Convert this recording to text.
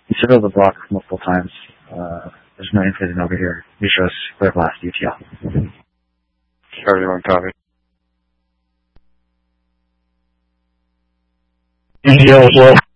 We circled the block multiple times. There's no incident over here. Mishos, clear blast, UTL. Charlie 1, copy. UTL as well.